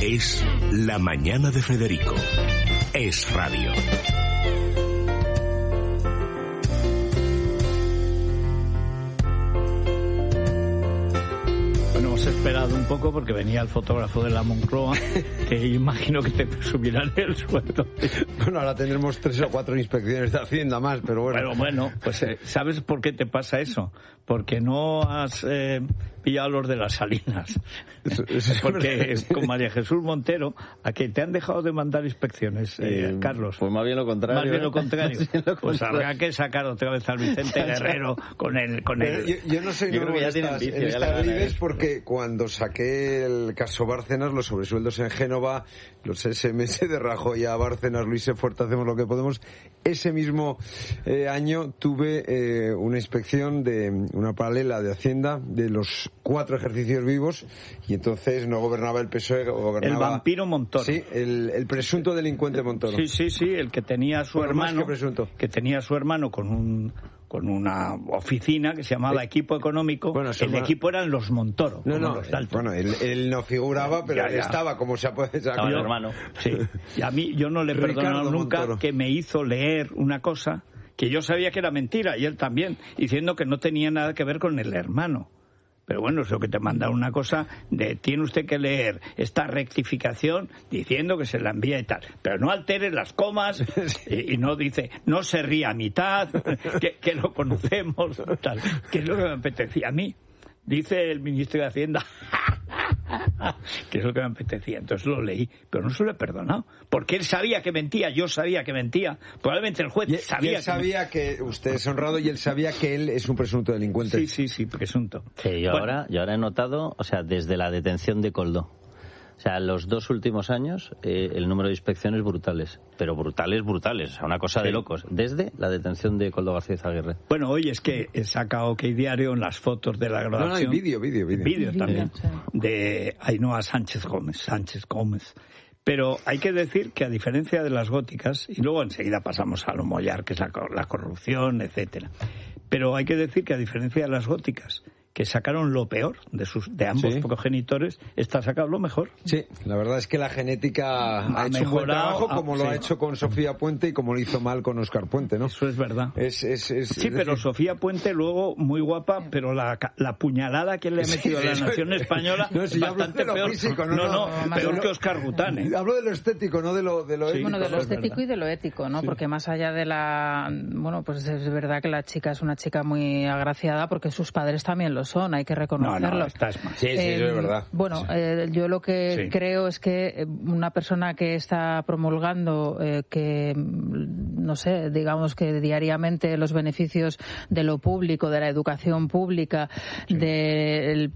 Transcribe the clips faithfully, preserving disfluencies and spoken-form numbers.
Es La Mañana de Federico. Es radio. Hemos esperado un poco porque venía el fotógrafo de la Moncloa, que imagino que te subirán el sueldo. Bueno, ahora tendremos tres o cuatro inspecciones de Hacienda más, pero bueno. Pero bueno, pues eh, ¿sabes por qué te pasa eso? Porque no has eh, pillado los de las Salinas. Eso, eso es porque con María Jesús Montero, a que te han dejado de mandar inspecciones, eh, eh, Carlos. Pues más bien lo contrario. Más bien lo ¿eh? contrario. Bien lo pues contrario. Habrá que sacar otra vez al Vicente Guerrero con el... Con el... Yo, yo no soy yo nuevo creo que ya en estas, vicio, en ya estas lides ¿eh? porque cuando saqué el caso Bárcenas, los sobresueldos en Génova, los ese eme ese de Rajoy a Bárcenas, Luis E. Fuerte, hacemos lo que podemos, ese mismo eh, año tuve eh, una inspección de una paralela de Hacienda de los cuatro ejercicios vivos y entonces no gobernaba el P S O E, gobernaba... El vampiro Montoro. Sí, el, el presunto delincuente Montoro. Sí, sí, sí, el que tenía a su bueno, hermano... Más que presunto. Que tenía a su hermano con un... con una oficina que se llamaba Equipo Económico. Bueno, el hermano... equipo eran los Montoro. No, no, los bueno, él, él no figuraba, pero ya, él ya. estaba, como se puede saber. Estaba el hermano. Sí. Y a mí, yo no le he perdonado nunca Montoro. Que me hizo leer una cosa que yo sabía que era mentira, y él también, diciendo que no tenía nada que ver con el hermano. Pero bueno, es lo que te manda una cosa de tiene usted que leer esta rectificación diciendo que se la envía y tal. Pero no altere las comas y, y no dice, no se ría a mitad, que, que lo conocemos, tal. Que es lo que me apetecía a mí. Dice el ministro de Hacienda que es lo que me apetecía. Entonces lo leí, pero no se lo he perdonado. Porque él sabía que mentía, yo sabía que mentía. Probablemente el juez y, sabía y él sabía que, que usted es honrado y él sabía que él es un presunto delincuente. Sí, sí, sí, presunto. Sí, yo, bueno. ahora, yo ahora he notado, o sea, desde la detención de Koldo, o sea, los dos últimos años eh, el número de inspecciones brutales, pero brutales, brutales, o sea, una cosa sí. de locos, desde la detención de Koldo García Aguirre. Bueno, hoy es que he sacado OK Diario en las fotos de la grabación. No, no, hay vídeo, vídeo, vídeo. Vídeo también, sí. de Ainhoa Sánchez Gómez, Sánchez Gómez. Pero hay que decir que a diferencia de las góticas, y luego enseguida pasamos a lo mollar, que es la, la corrupción, etcétera. Pero hay que decir que a diferencia de las góticas, que sacaron lo peor de sus de ambos sí. progenitores, esta ha sacado lo mejor. Sí, la verdad es que la genética ha, ha hecho un buen trabajo, como a, lo sí. ha hecho con Sofía Puente y como lo hizo mal con Óscar Puente, ¿no? Eso es verdad. Es, es, es, sí, es pero decir... Sofía Puente luego muy guapa, pero la, la puñalada que le ha metido sí, a la nación española no, si es bastante peor. Físico, no, no, no, no peor no, que Óscar Gután, ¿eh? Hablo de lo estético, no de lo, de lo sí, ético. Bueno, de lo estético y de lo ético, ¿no? Sí. Porque más allá de la... Bueno, pues es verdad que la chica es una chica muy agraciada porque sus padres también lo son, hay que reconocerlo. No, no, estás mal. Sí, sí, eh, eso es verdad. Bueno, sí. eh, yo lo que sí. creo es que una persona que está promulgando eh, que, no sé, digamos que diariamente los beneficios de lo público, de la educación pública, sí. de el,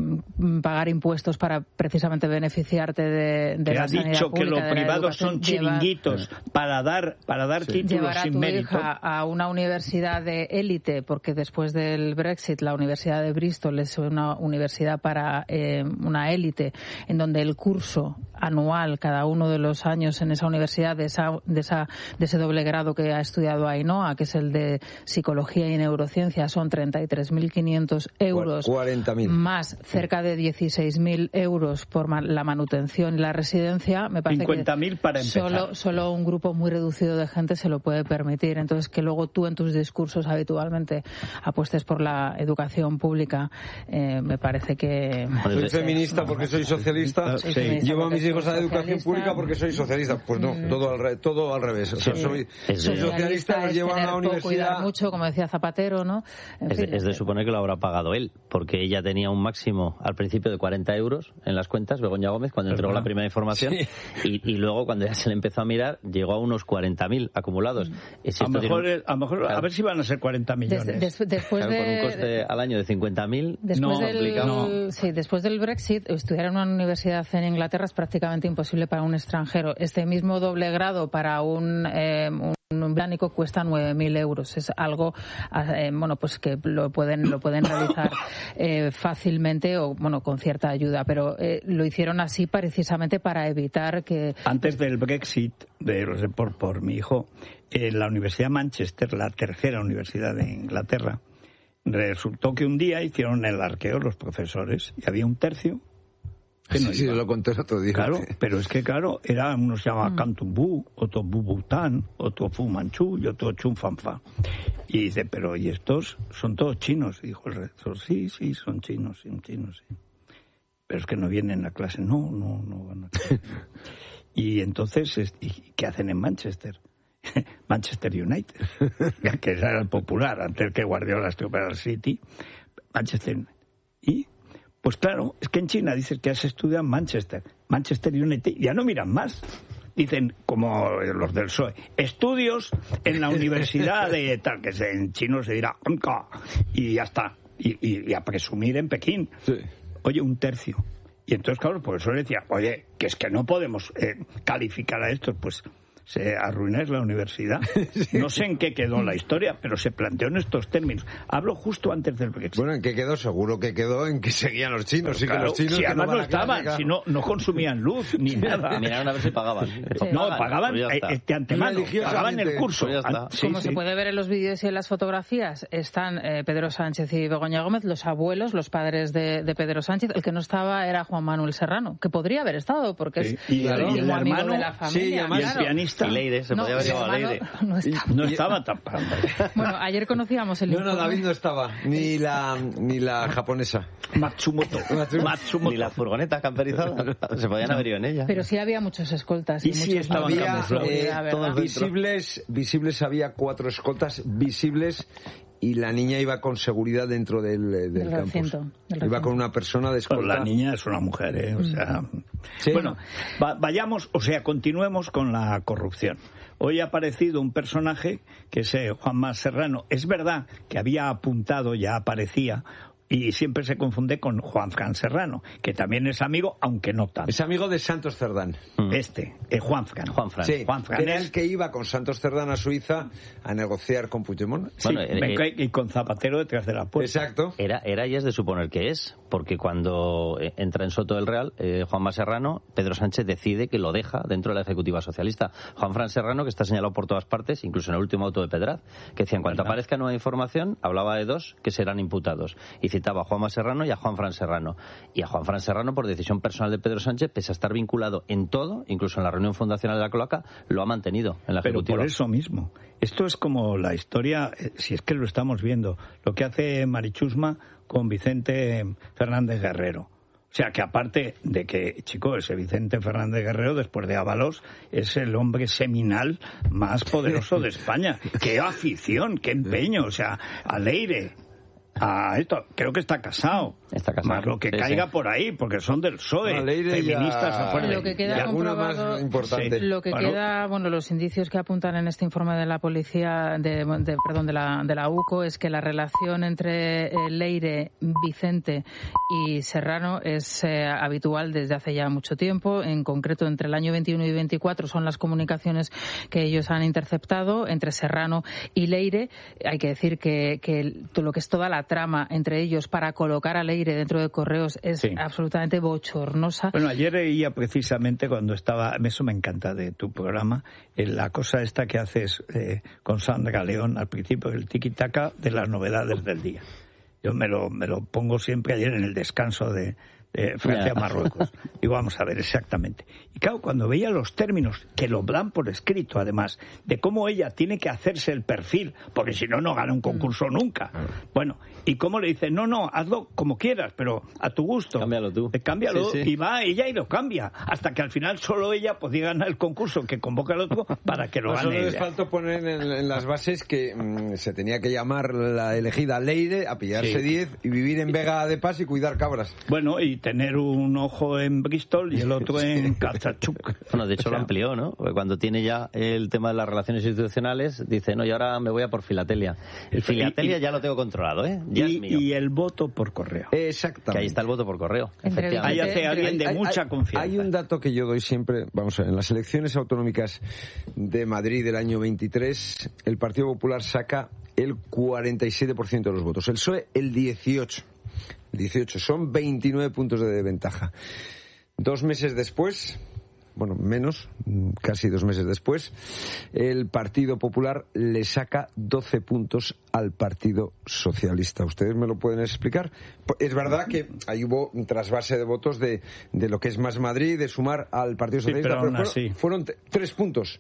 pagar impuestos para precisamente beneficiarte de, de que la ha sanidad dicho pública, que lo privado son chiringuitos llevar, para dar para dar sí. títulos llevar a sin tu mérito. Hija a una universidad de élite, porque después del Brexit la Universidad de Bristol es una universidad para eh, una élite, en donde el curso anual cada uno de los años en esa universidad de esa de esa de ese doble grado que ha estudiado Ainhoa, que es el de psicología y neurociencia, son treinta y tres mil quinientos euros, cuarenta mil más cerca de dieciséis mil euros por ma- la manutención y la residencia. Me parece cincuenta mil para empezar. Solo, solo un grupo muy reducido de gente se lo puede permitir. Entonces, que luego tú en tus discursos habitualmente apuestes por la educación pública, eh, me parece que... Soy feminista porque soy socialista. Sí. Sí. Llevo a mis hijos a la educación pública porque soy socialista. Pues no, mm. todo, al re, todo al revés. O sea, soy, soy socialista, nos llevan a la universidad... mucho, como decía Zapatero, ¿no? En es, fin, de, es de suponer que lo habrá pagado él, porque ella tenía un máximo al principio de cuarenta euros en las cuentas, Begoña Gómez, cuando entregó la primera información, sí. y, y luego cuando ya se le empezó a mirar, llegó a unos cuarenta mil acumulados. A lo mejor, tiene... a, lo mejor claro. a ver si van a ser cuarenta millones. Des, des, después claro, de... con un coste al año de cincuenta mil, después no, del, no. Sí, después del Brexit, estudiar en una universidad en Inglaterra es prácticamente imposible para un extranjero. Este mismo doble grado para un... Eh, un un británico cuesta nueve mil euros. Es algo, eh, bueno, pues que lo pueden lo pueden realizar eh, fácilmente o, bueno, con cierta ayuda, pero eh, lo hicieron así precisamente para evitar que... Antes del Brexit, de, por, por mi hijo, en la Universidad de Manchester, la tercera universidad de Inglaterra, resultó que un día hicieron el arqueo los profesores y había un tercio Que no sí, sí, lo conté el otro día. Claro, pero es que, claro, era, uno se llama mm. Cantumbú, otro Bubután, otro Fu Manchú y otro Chun Fanfa. Y dice, pero ¿y estos son todos chinos? Y dijo el rector, sí, sí, son chinos, son chinos, sí. Pero es que no vienen a clase. No, no, no van a clase. Y entonces, ¿qué hacen en Manchester? Manchester United, que era el popular, antes que Guardiola estuviera al City. Manchester United. Y... pues claro, es que en China dices que has estudiado en Manchester, Manchester United, ya no miran más. Dicen, como los del P S O E, estudios en la universidad de tal, que en chino se dirá, y ya está. Y, y, y a presumir en Pekín. Sí. Oye, un tercio. Y entonces, claro, el profesor decía, oye, que es que no podemos eh, calificar a estos, pues... se arruináis la universidad. No sé en qué quedó la historia, pero se planteó en estos términos. Hablo justo antes del Brexit. Bueno, ¿en qué quedó? Seguro que quedó en que seguían los chinos. Sí, claro, que los chinos si además no, no estaban, clase, si no, no consumían luz ni nada. Miraron a ver si pagaban. Sí. No, pagaban eh, de antemano, pagaban el curso. Pues sí, Como sí. se puede ver en los vídeos y en las fotografías, están eh, Pedro Sánchez y Begoña Gómez, los abuelos, los padres de, de Pedro Sánchez. El que no estaba era Juan Manuel Serrano, que podría haber estado, porque sí. es y, el, y el amigo hermano, de la familia. Sí, y además, claro. el pianista. Y Leire, se no, podía haber llevado a Leire. No estaba, no estaba tan Bueno, ayer conocíamos el No, informe. no, David no estaba, ni la, ni la japonesa. Matsumoto. Matsumoto. Ni la furgoneta camperizada. Se podían haber ido en ella. Pero sí había muchos escoltas. Y, y sí muchos estaban había, eh, todos visibles, visibles había cuatro escoltas visibles. Y la niña iba con seguridad dentro del, del, del campus. Recinto, del iba con una persona de escolta. Bueno, la niña es una mujer, ¿eh? O sea... ¿Sí? Bueno, va, vayamos, o sea, continuemos con la corrupción. Hoy ha aparecido un personaje que es eh, Juanma Serrano. Es verdad que había apuntado, ya aparecía... y siempre se confunde con Juanfran Serrano, que también es amigo, aunque no tanto. Es amigo de Santos Cerdán. Este, eh, Juanfran. Juanfran. Sí, Juanfran era es... el que iba con Santos Cerdán a Suiza a negociar con Puigdemont. Sí, bueno, eh, y con Zapatero detrás de la puerta. Exacto. Era, era y es de suponer que es, porque cuando entra en Soto del Real, eh, Juanma Serrano, Pedro Sánchez decide que lo deja dentro de la Ejecutiva Socialista. Juanfran Serrano, que está señalado por todas partes, incluso en el último auto de Pedraz, que decía, en cuanto ¿verdad? Aparezca nueva información, hablaba de dos que serán imputados. Y citaba a Juanma Serrano y a Juanfran Serrano. Y a Juanfran Serrano, por decisión personal de Pedro Sánchez, pese a estar vinculado en todo, incluso en la reunión fundacional de la Cloaca, lo ha mantenido en la Pero Ejecutiva. Por eso mismo. Esto es como la historia, si es que lo estamos viendo, lo que hace Marichusma con Vicente Fernández Guerrero. O sea, que aparte de que, chico, ese Vicente Fernández Guerrero, después de Ábalos, es el hombre seminal más poderoso de España. ¡Qué afición, qué empeño! O sea, a Leire... Ah, esto, creo que está casado. Está casado. Más lo que sí, caiga sí. por ahí, porque son del P S O E, no, feministas ya... a fuerte. Lo que queda y alguna comprobado, más importante. Sí. Lo que bueno, queda, bueno, los indicios que apuntan en este informe de la policía, de, de perdón, de la, de la UCO, es que la relación entre eh, Leire, Vicente y Serrano es eh, habitual desde hace ya mucho tiempo. En concreto, entre el año veintiuno y veinticuatro son las comunicaciones que ellos han interceptado entre Serrano y Leire. Hay que decir que, que lo que es toda la trama entre ellos para colocar a Leire dentro de Correos es sí. absolutamente bochornosa. Bueno, ayer leía precisamente cuando estaba, eso me encanta de tu programa, en la cosa esta que haces eh, con Sandra León al principio, el tiki-taka de las novedades del día. Yo me lo, me lo pongo siempre ayer en el descanso de, de Francia-Marruecos. Y vamos a ver exactamente. Y claro, cuando veía los términos, que lo dan por escrito además, de cómo ella tiene que hacerse el perfil, porque si no, no gana un concurso nunca. Bueno, y cómo le dice, no, no, hazlo como quieras, pero a tu gusto. Cámbialo tú. Eh, cámbialo, sí, sí. Y va ella y lo cambia. Hasta que al final solo ella podía ganar el concurso, que convoca al otro para que lo pues gane solo ella. les faltó poner en, en las bases que mmm, se tenía que llamar la elegida Leire, a pillarse diez sí. y vivir en Vega de Paz y cuidar cabras. Bueno, y tener un ojo en Bristol y el otro sí. en Cachachuk. Bueno, de hecho o sea, lo amplió, ¿no? Porque cuando tiene ya el tema de las relaciones institucionales, dice, no, y ahora me voy a por Filatelia. El Filatelia y, ya lo tengo controlado, ¿eh? Ya y, es mío. Y el voto por correo. Exactamente. Que ahí está el voto por correo. Ahí hace alguien de hay, mucha hay, confianza. Hay un dato que yo doy siempre, vamos a ver, en las elecciones autonómicas de Madrid del año veintitrés, el Partido Popular saca el cuarenta y siete por ciento de los votos, el P S O E el dieciocho por ciento. dieciocho, son veintinueve puntos de ventaja. Dos meses después, bueno, menos, casi dos meses después, el Partido Popular le saca doce puntos al Partido Socialista. ¿Ustedes me lo pueden explicar? Es verdad que ahí hubo un trasvase de votos de, de lo que es Más Madrid, de sumar al Partido Socialista, sí, pero, pero pero fueron, fueron t- tres puntos.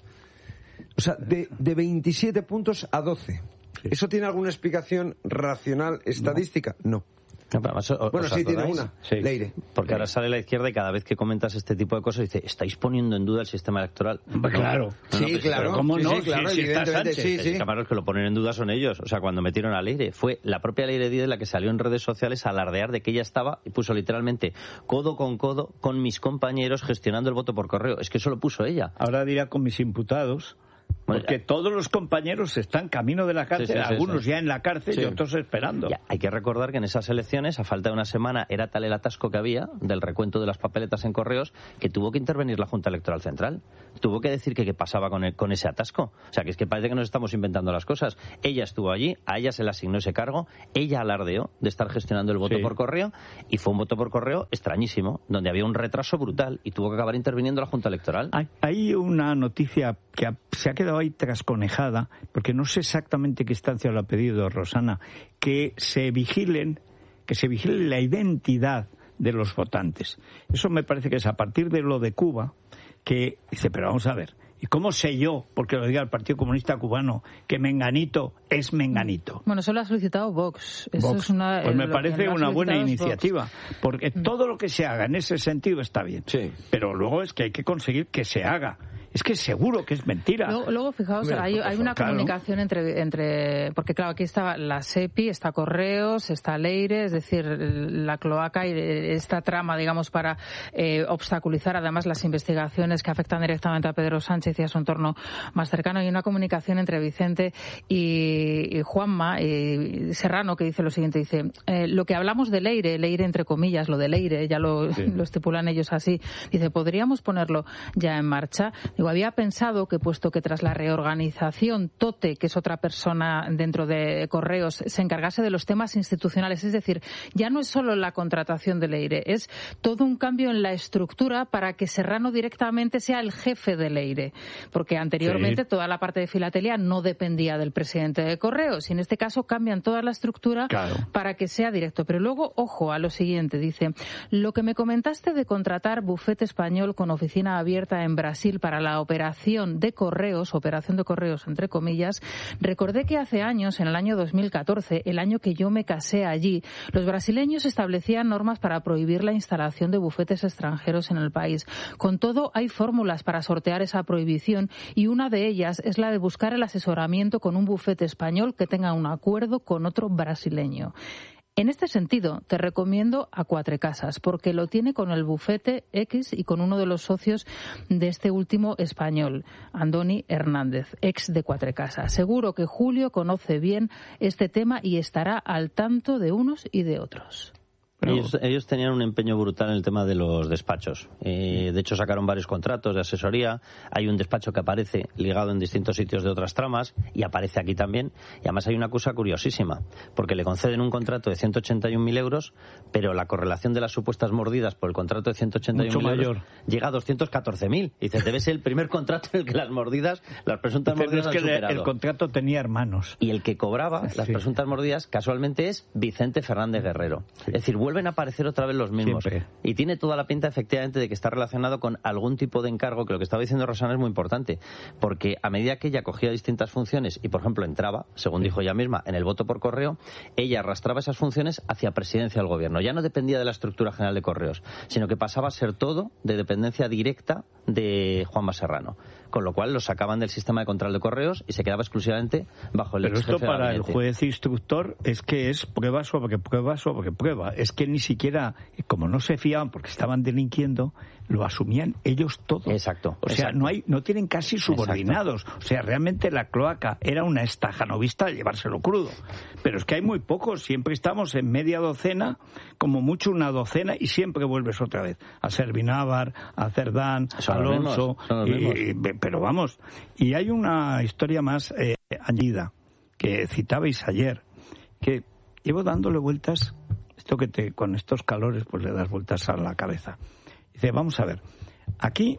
O sea, de, de veintisiete puntos a doce. Sí. ¿Eso tiene alguna explicación racional, estadística? No. no. No, además, o, bueno, sí tiene una, sí. Leire. Porque Leire. Ahora sale la izquierda y cada vez que comentas este tipo de cosas dice, estáis poniendo en duda el sistema electoral. Claro. No, no, sí, claro. ¿Cómo no? Sí, sí, claro, sí, evidentemente, sí, sí. Es que los que lo ponen en duda son ellos. O sea, cuando metieron a Leire, fue la propia Leire Díez la que salió en redes sociales a alardear de que ella estaba y puso literalmente codo con codo con mis compañeros gestionando el voto por correo. Es que eso lo puso ella. Ahora dirá con mis imputados. Porque todos los compañeros están camino de la cárcel, sí, sí, sí, algunos sí. ya en la cárcel sí. y otros esperando. Ya, hay que recordar que en esas elecciones, a falta de una semana, era tal el atasco que había del recuento de las papeletas en correos que tuvo que intervenir la Junta Electoral Central. Tuvo que decir que qué pasaba con, el, con ese atasco. O sea, que es que parece que nos estamos inventando las cosas. Ella estuvo allí, a ella se le asignó ese cargo, ella alardeó de estar gestionando el voto sí. por correo y fue un voto por correo extrañísimo, donde había un retraso brutal y tuvo que acabar interviniendo la Junta Electoral. Hay, hay una noticia que se ha quedado ahí trasconejada, porque no sé exactamente qué instancia lo ha pedido Rosana, que se vigilen, que se vigile la identidad de los votantes. Eso me parece que es a partir de lo de Cuba, que dice, pero vamos a ver, ¿y cómo sé yo, porque lo diga el Partido Comunista Cubano, que Menganito es Menganito? Bueno, eso lo ha solicitado Vox. Eso Vox. Es una, pues me lo parece una buena iniciativa, Vox. Porque todo lo que se haga en ese sentido está bien. Sí. Pero luego es que hay que conseguir que se haga. Es que seguro que es mentira. Luego, luego fijaos, Hombre, hay, hay una claro. comunicación entre, entre... Porque, claro, aquí está la SEPI, está Correos, está Leire, es decir, la cloaca y esta trama, digamos, para eh, obstaculizar, además, las investigaciones que afectan directamente a Pedro Sánchez y a su entorno más cercano. Hay una comunicación entre Vicente y, y Juanma y Serrano que dice lo siguiente, dice, eh, lo que hablamos de Leire, Leire entre comillas, lo de Leire, ya lo, sí. lo estipulan ellos así, dice, ¿podríamos ponerlo ya en marcha? Digo, había pensado que, puesto que tras la reorganización Tote, que es otra persona dentro de Correos, se encargase de los temas institucionales, es decir, ya no es solo la contratación de Leire, es todo un cambio en la estructura para que Serrano directamente sea el jefe de Leire, porque anteriormente sí. toda la parte de filatelia no dependía del presidente de Correos, y en este caso cambian toda la estructura claro. para que sea directo. Pero luego, ojo a lo siguiente, dice, lo que me comentaste de contratar bufete español con oficina abierta en Brasil para la operación de correos, operación de correos entre comillas, recordé que hace años, en el año dos mil catorce, el año que yo me casé allí, los brasileños establecían normas para prohibir la instalación de bufetes extranjeros en el país. Con todo, hay fórmulas para sortear esa prohibición y una de ellas es la de buscar el asesoramiento con un bufete español que tenga un acuerdo con otro brasileño. En este sentido, te recomiendo a Cuatrecasas, porque lo tiene con el bufete X y con uno de los socios de este último español, Andoni Hernández, ex de Cuatrecasas. Seguro que Julio conoce bien este tema y estará al tanto de unos y de otros. Ellos, ellos tenían un empeño brutal en el tema de los despachos. Eh, de hecho, sacaron varios contratos de asesoría. Hay un despacho que aparece ligado en distintos sitios de otras tramas y aparece aquí también. Y además hay una cosa curiosísima, porque le conceden un contrato de ciento ochenta y un mil euros, pero la correlación de las supuestas mordidas por el contrato de ciento ochenta y un mil euros llega a doscientos catorce mil. Dice, debe ser el primer contrato en el que las mordidas, las presuntas pero mordidas es que han superado. El contrato tenía hermanos. Y el que cobraba sí. las presuntas mordidas, casualmente, es Vicente Fernández Guerrero. Sí. Es decir, vuelven a aparecer otra vez los mismos. Siempre. Y tiene toda la pinta, efectivamente, de que está relacionado con algún tipo de encargo, que lo que estaba diciendo Rosana es muy importante, porque a medida que ella cogía distintas funciones y, por ejemplo, entraba, según sí. dijo ella misma, en el voto por correo, ella arrastraba esas funciones hacia presidencia del gobierno. Ya no dependía de la estructura general de Correos, sino que pasaba a ser todo de dependencia directa de Juanma Serrano. Con lo cual lo sacaban del sistema de control de correos y se quedaba exclusivamente bajo el Pero ex jefe esto para de el juez instructor es que es prueba sobre prueba sobre prueba. Es que ni siquiera, como no se fiaban porque estaban delinquiendo, lo asumían ellos todo. Exacto. O sea, exacto. no hay, no tienen casi subordinados. Exacto. O sea, realmente la cloaca era una estajanovista de llevárselo crudo. Pero es que hay muy pocos. Siempre estamos en media docena, como mucho una docena, y siempre vuelves otra vez a Servinávar, a Cerdán, a Alonso. Y, y, pero vamos, y hay una historia más eh, añadida que citabais ayer, que llevo dándole vueltas, esto que te, con estos calores pues le das vueltas a la cabeza. Dice, vamos a ver, aquí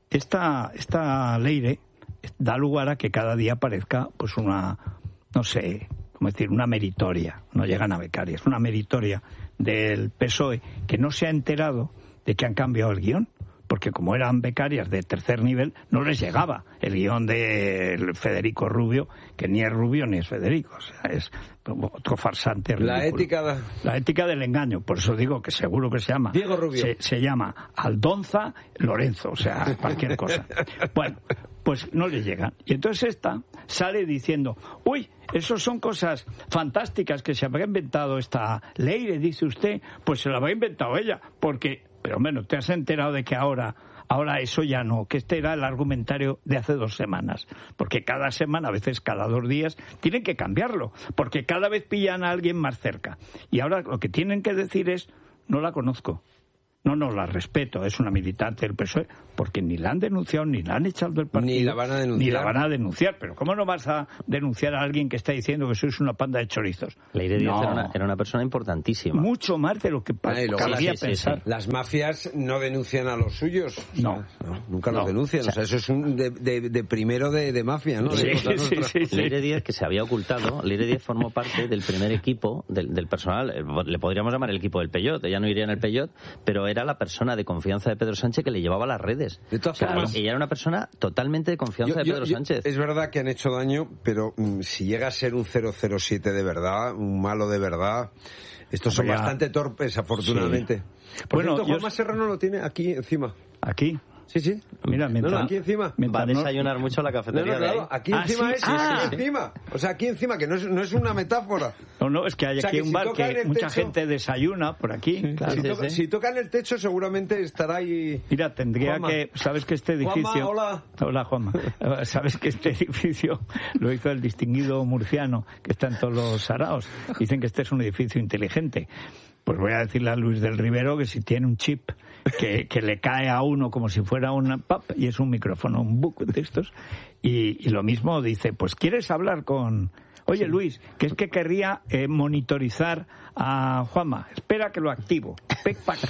esta, esta Leire da lugar a que cada día aparezca pues una, no sé, cómo decir, una meritoria, no llegan a becarias, una meritoria del P S O E que no se ha enterado de que han cambiado el guión, porque como eran becarias de tercer nivel, no les llegaba el guión de Federico Rubio, que ni es Rubio ni es Federico, o sea, es otro farsante ridículo. La ética... Da... La ética del engaño, por eso digo que seguro que se llama... Diego Rubio. Se, se llama Aldonza Lorenzo, o sea, cualquier cosa. Bueno, pues no le llegan. Y entonces esta sale diciendo, uy, eso son cosas fantásticas que se habrá inventado esta Leire, dice usted, pues se la habrá inventado ella, porque... Pero menos, te has enterado de que ahora, ahora eso ya no, que este era el argumentario de hace dos semanas. Porque cada semana, a veces cada dos días, tienen que cambiarlo. Porque cada vez pillan a alguien más cerca. Y ahora lo que tienen que decir es, no la conozco. No, no, la respeto, es una militante del P S O E, porque ni la han denunciado, ni la han echado del partido. Ni la van a denunciar. Ni la van a denunciar. Pero ¿cómo no vas a denunciar a alguien que está diciendo que sois una panda de chorizos? Leire Díaz no. era, una, era una persona importantísima. Mucho más de lo que ah, cabría sí, sí, pensar. sí. Las mafias no denuncian a los suyos. No. no nunca no. los denuncian. O sea, o sea, eso es un de, de, de primero de, de mafia, ¿no? Sí, de sí, sí, sí, sí. Leire Díaz, que se había ocultado, Leire Díaz formó parte del primer equipo del, del personal, le podríamos llamar el equipo del Peyot, ella no iría en el Peyot, pero era la persona de confianza de Pedro Sánchez que le llevaba las redes. De todas o sea, formas, ella era una persona totalmente de confianza yo, de Pedro yo, Sánchez. Es verdad que han hecho daño, pero mm, si llega a ser un cero cero siete de verdad, un malo de verdad, estos son ya... bastante torpes, afortunadamente. Sí. Por bueno, cierto, Juanma yo... Serrano lo tiene aquí encima. ¿Aquí? Sí, sí. Mira, mientras, no, no, aquí encima. Va a desayunar no... mucho la cafetería. No, no, claro, de aquí ah, encima ¿sí? es, ah, aquí encima. O sea, aquí encima, que no es, no es una metáfora. No, no, es que hay o sea, aquí que un si bar que mucha techo... gente desayuna por aquí. Claro. Si, Sí, toca, sí. si tocan el techo, seguramente estará ahí. Mira, tendría Juanma. que. ¿Sabes que este edificio. Juanma, hola. Hola, Juanma. ¿Sabes que este edificio lo hizo el distinguido murciano que está en todos los saraos? Dicen que este es un edificio inteligente. Pues voy a decirle a Luis del Rivero que si tiene un chip que, que le cae a uno como si fuera una pap y es un micrófono, un book de estos, y, y lo mismo dice, pues ¿quieres hablar con...? Oye, sí. Luis, que es que querría eh, monitorizar a Juanma. Espera que lo activo. Pec, pac.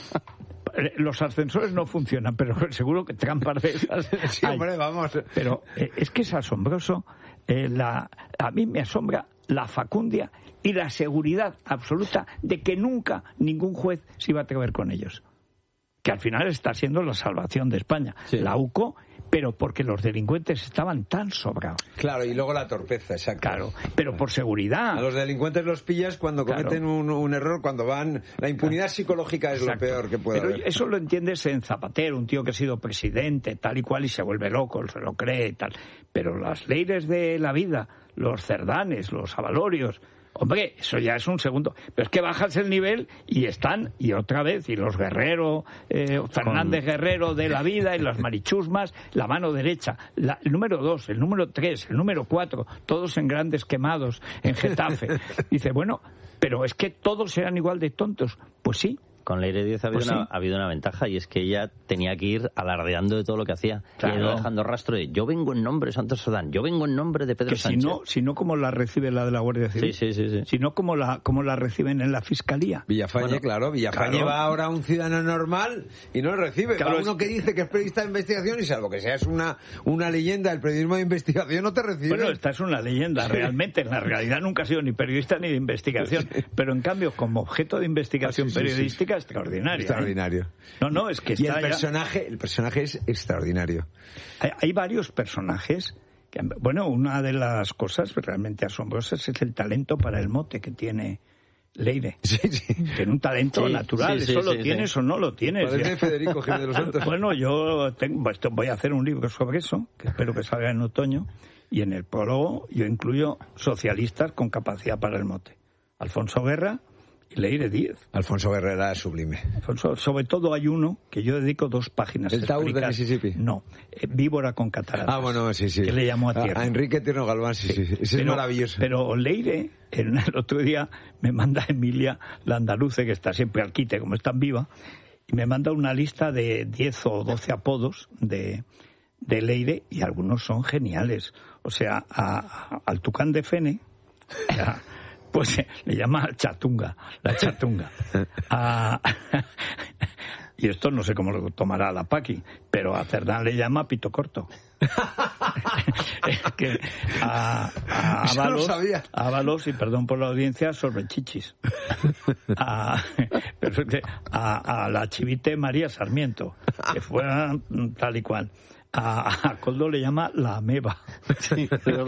Los ascensores no funcionan, pero seguro que trampas de esas. Sí, hombre, vamos. Pero eh, es que es asombroso. Eh, la, a mí me asombra la facundia y la seguridad absoluta de que nunca ningún juez se iba a atrever con ellos. Que al final está siendo la salvación de España. Sí. La U C O, pero porque los delincuentes estaban tan sobrados. Claro, y luego la torpeza, exacto. Claro, pero por seguridad. A los delincuentes los pillas cuando claro. cometen un, un error, cuando van... La impunidad psicológica es exacto. lo peor que puede pero haber. Eso lo entiendes en Zapatero, un tío que ha sido presidente, tal y cual, y se vuelve loco, se lo cree y tal. Pero las leyes de la vida, los cerdanes, los avalorios... Hombre, eso ya es un segundo. Pero es que bajas el nivel y están, y otra vez, y los Guerrero, eh, Fernández Con... Guerrero de la vida, y las marichusmas, la mano derecha, la, el número dos, el número tres, el número cuatro, todos en grandes quemados, en Getafe. Dice, bueno, pero es que todos eran igual de tontos. Pues sí. Con Leire Díaz ha habido, pues una, sí. ha habido una ventaja, y es que ella tenía que ir alardeando de todo lo que hacía. Claro. Y ha ido dejando rastro de, yo vengo en nombre de Santos Sardán, yo vengo en nombre de Pedro que Sánchez. Si no, si no, ¿cómo la recibe la de la Guardia Civil? Sí, sí, sí. sí. Si no, ¿cómo la, cómo la reciben en la Fiscalía? Villafañe, bueno, claro, Villafañe claro. va ahora a un ciudadano normal y no lo recibe. Claro, va uno es... que dice que es periodista de investigación y salvo que seas una, una leyenda del periodismo de investigación, no te recibe. Bueno, esta es una leyenda, realmente. En la realidad nunca ha sido ni periodista ni de investigación. Sí. Pero en cambio, como objeto de investigación sí, sí, periodística, sí, sí. extraordinaria. Extraordinario. No, no, es que y está el personaje, ya... el personaje es extraordinario. Hay, hay varios personajes que, bueno, una de las cosas realmente asombrosas es el talento para el mote que tiene Leire. Sí, sí. Tiene un talento sí, natural, sí, sí, eso sí, lo tienes sí. o no lo tienes. Parece Federico Jiménez de los Santos. Bueno, yo tengo, voy a hacer un libro sobre eso, que espero que salga en otoño, y en el prólogo yo incluyo socialistas con capacidad para el mote. Alfonso Guerra y Leire Díaz. Alfonso Guerra era sublime. Alfonso, sobre todo hay uno que yo dedico dos páginas. ¿El Taur de Mississippi? No, eh, Víbora con cataratas. Ah, bueno, sí, sí. Que le llamó a tierra. A, a Enrique Tierno Galván, sí, sí. sí. Ese pero, es maravilloso. Pero Leire, el, el otro día me manda Emilia, la andaluce, que está siempre al quite, como es tan viva, y me manda una lista de diez o doce apodos de, de Leire, y algunos son geniales. O sea, a, a, al Tucán de Fene... A, pues le llama Chatunga, la Chatunga. Ah, y esto no sé cómo lo tomará la Paqui, pero a Cerdán le llama pito corto. que a, a Ábalos, a Ábalos, y perdón por la audiencia, sobre chichis. A, a, a la chivite María Sarmiento, que fue tal y cual. A, a Coldo le llama la ameba. Sí,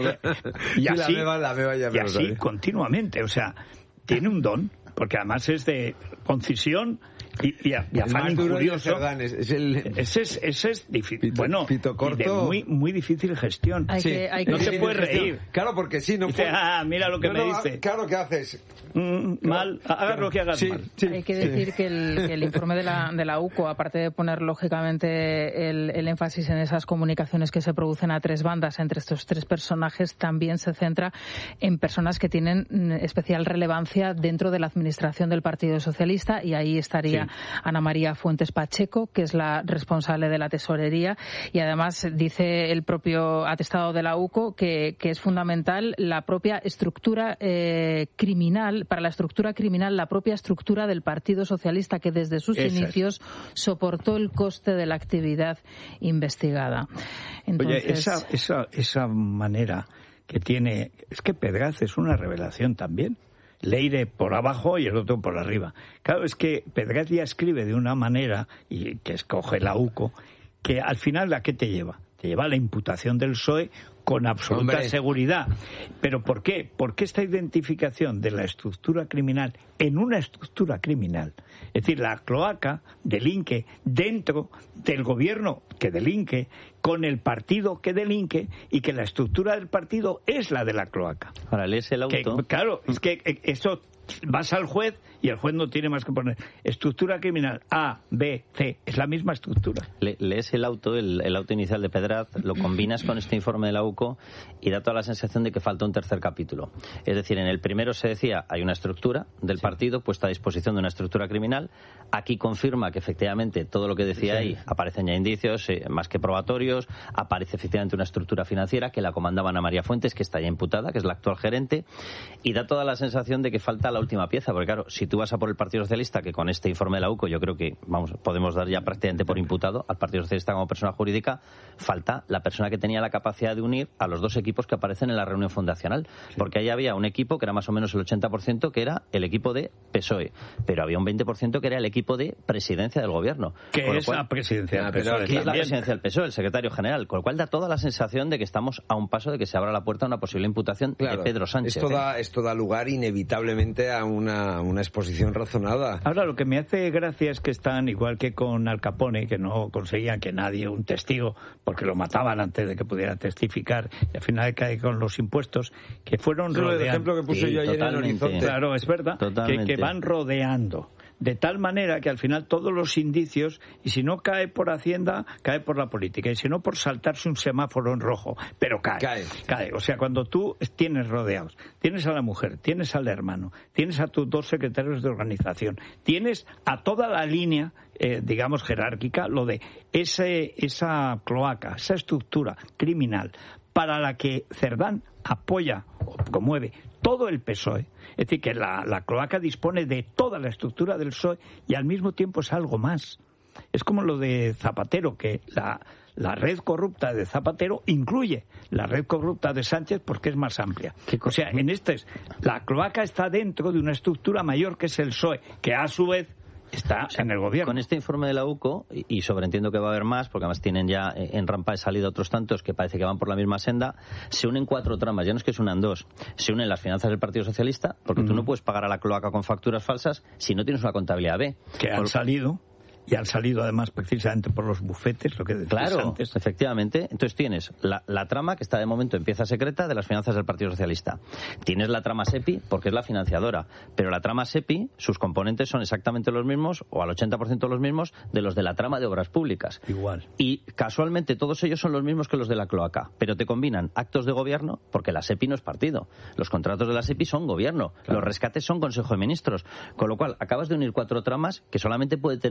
y así, la ameba, la ameba ya y así continuamente. O sea, tiene un don, porque además es de concisión y, y, a, y afán injurioso. Es, es el... Ese es, ese es difícil. Pito, bueno, pito corto. Y de muy, muy difícil gestión. Hay sí. que, hay que no se puede reír. Claro, porque sí, no dice, puede... ah, mira lo que no, me no, dice. Claro, ¿qué haces? Mm, mal, hagas claro. lo que hagas sí, mal. Sí, hay que sí. decir que el, que el informe de la, de la U C O, aparte de poner lógicamente el, el énfasis en esas comunicaciones que se producen a tres bandas entre estos tres personajes, también se centra en personas que tienen especial relevancia dentro de la administración del Partido Socialista, y ahí estaría sí. Ana María Fuentes Pacheco, que es la responsable de la tesorería, y además dice el propio atestado de la U C O que, que es fundamental la propia estructura eh, criminal, para la estructura criminal, la propia estructura del Partido Socialista, que desde sus Esa inicios es. soportó el coste de la actividad investigada. Entonces... Oye, esa, esa, esa manera que tiene, es que Pedraz es una revelación también. Leire por abajo y el otro por arriba. Claro, es que Pedraz ya escribe de una manera, y que escoge la U C O, que al final ¿a qué te lleva? Te lleva a la imputación del P S O E con absoluta Hombre. seguridad. ¿Pero por qué? Porque esta identificación de la estructura criminal en una estructura criminal, es decir, la cloaca delinque dentro del gobierno que delinque, con el partido que delinque, y que la estructura del partido es la de la cloaca. Ahora, lees el auto. Que, claro, es que eso... Vas al juez y el juez no tiene más que poner estructura criminal A, B, C, es la misma estructura. Le, lees el auto, el, el auto inicial de Pedraz, lo combinas con este informe de la U C O y da toda la sensación de que falta un tercer capítulo. Es decir, en el primero se decía hay una estructura del sí. partido puesta a disposición de una estructura criminal. Aquí confirma que efectivamente todo lo que decía sí. ahí, aparecen ya indicios eh, más que probatorios, aparece efectivamente una estructura financiera que la comandaba Ana María Fuentes, que está ya imputada, que es la actual gerente, y da toda la sensación de que falta la última pieza, porque claro, si tú vas a por el Partido Socialista, que con este informe de la U C O yo creo que vamos podemos dar ya prácticamente por imputado al Partido Socialista como persona jurídica, falta la persona que tenía la capacidad de unir a los dos equipos que aparecen en la reunión fundacional, sí. porque ahí había un equipo que era más o menos el ochenta por ciento que era el equipo de P S O E, pero había un veinte por ciento que era el equipo de presidencia del gobierno. ¿Qué es cual, la presidencia del P S O E? ¿Qué es la presidencia del P S O E? El secretario general, con lo cual da toda la sensación de que estamos a un paso de que se abra la puerta a una posible imputación claro, de Pedro Sánchez. Esto da, ¿eh? esto da lugar inevitablemente a una, una exposición razonada. Ahora, lo que me hace gracia es que están, igual que con Al Capone, que no conseguían que nadie, un testigo, porque lo mataban antes de que pudiera testificar, y al final cae con los impuestos, que fueron rodeando. El ejemplo que puse sí, yo ayer en Horizonte. Claro, es verdad, que, que van rodeando. De tal manera que al final todos los indicios, y si no cae por Hacienda, cae por la política, y si no por saltarse un semáforo en rojo, pero cae, cae, cae. O sea, cuando tú tienes rodeados, tienes a la mujer, tienes al hermano, tienes a tus dos secretarios de organización, tienes a toda la línea, eh, digamos, jerárquica, lo de ese, esa cloaca, esa estructura criminal para la que Cerdán apoya o promueve todo el P S O E. Es decir, que la, la cloaca dispone de toda la estructura del P S O E y al mismo tiempo es algo más. Es como lo de Zapatero, que la, la red corrupta de Zapatero incluye la red corrupta de Sánchez porque es más amplia. O sea, en este, la cloaca está dentro de una estructura mayor que es el P S O E, que a su vez está en el gobierno. Con este informe de la U C O, y sobreentiendo que va a haber más, porque además tienen ya en rampa de salida otros tantos que parece que van por la misma senda, se unen cuatro tramas, ya no es que se unan dos, se unen las finanzas del Partido Socialista, porque mm. tú no puedes pagar a la cloaca con facturas falsas si no tienes una contabilidad B. Que han por... salido... Y han salido además precisamente por los bufetes, lo que decías claro, antes. Claro, efectivamente. Entonces tienes la, la trama que está de momento en pieza secreta de las finanzas del Partido Socialista. Tienes la trama SEPI porque es la financiadora. Pero la trama SEPI, sus componentes son exactamente los mismos, o al ochenta por ciento los mismos, de los de la trama de obras públicas. Igual. Y casualmente todos ellos son los mismos que los de la cloaca. Pero te combinan actos de gobierno, porque la SEPI no es partido. Los contratos de la SEPI son gobierno. Claro. Los rescates son Consejo de Ministros. Con lo cual acabas de unir cuatro tramas que solamente puede tener un eje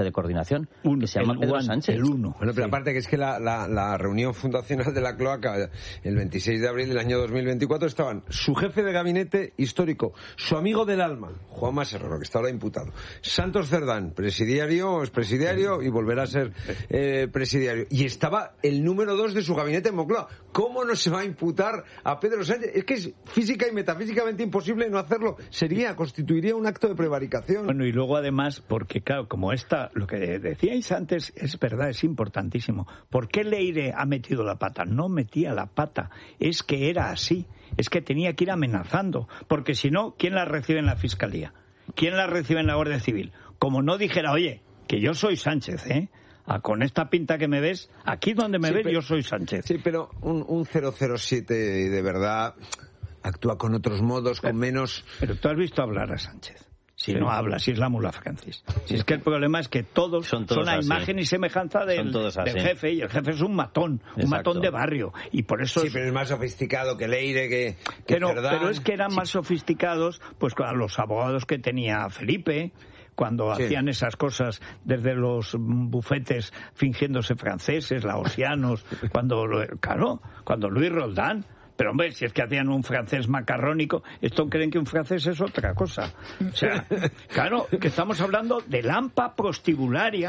de coordinación, un, que se llama Pedro one, Sánchez. El uno. Bueno, pero sí. Aparte que es que la, la, la reunión fundacional de la Cloaca, el veintiséis de abril del año dos mil veinticuatro, estaban su jefe de gabinete histórico, su amigo del alma, Juanma Serrano, que está ahora imputado, Santos Cerdán, presidiario, es presidiario y volverá a ser eh, presidiario. Y estaba el número dos de su gabinete en Moncloa. ¿Cómo no se va a imputar a Pedro Sánchez? Es que es física y metafísicamente imposible no hacerlo. Sería, constituiría un acto de prevaricación. Bueno, y luego además, porque claro, como esta, lo que decíais antes es verdad, es importantísimo. ¿Por qué Leire ha metido la pata? No metía la pata, es que era así, es que tenía que ir amenazando, porque si no, ¿quién la recibe en la Fiscalía? ¿Quién la recibe en la Guardia Civil? Como no dijera, oye, que yo soy Sánchez, ¿eh? Ah, con esta pinta que me ves, aquí donde me sí, ves pero, yo soy Sánchez. Sí, pero un, un cero cero siete de verdad actúa con otros modos, con pero, menos... Pero tú has visto hablar a Sánchez. Si sí. no habla, si es la mula Francis. Si es que el problema es que todos son, todos son a así. Imagen y semejanza del, del jefe, y el jefe es un matón, Exacto. un matón de barrio. Y por eso sí, es... pero es más sofisticado que Leire, que, que pero, Cerdán. pero es que eran sí. más sofisticados pues con los abogados que tenía Felipe, cuando sí. hacían esas cosas desde los bufetes fingiéndose franceses, laosianos, cuando, claro, cuando Luis Roldán. Pero hombre, si es que hacían un francés macarrónico, esto creen que un francés es otra cosa. O sea, claro, que estamos hablando de lampa prostibularia.